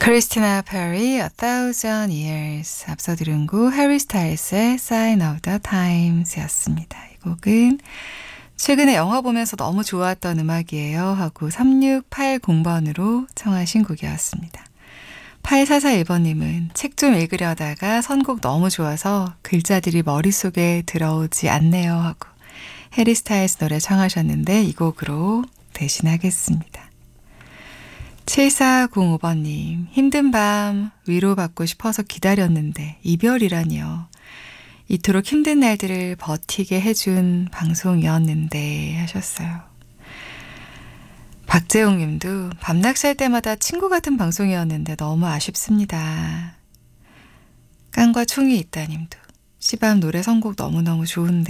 크리스티나 페리 A Thousand Years 앞서 들은 곡 해리 스타일스의 Sign of the Times 였습니다. 이 곡은 최근에 영화 보면서 너무 좋았던 음악이에요 하고 3680번으로 청하신 곡이었습니다. 8441번님은 책 좀 읽으려다가 선곡 너무 좋아서 글자들이 머릿속에 들어오지 않네요 하고 해리 스타일스 노래 청하셨는데 이 곡으로 대신하겠습니다. 7405번님, 힘든 밤 위로받고 싶어서 기다렸는데 이별이라니요. 이토록 힘든 날들을 버티게 해준 방송이었는데 하셨어요. 박재용 님도 밤낚시할 때마다 친구 같은 방송이었는데 너무 아쉽습니다. 깡과 총이 있다 님도 시밤 노래 선곡 너무너무 좋은데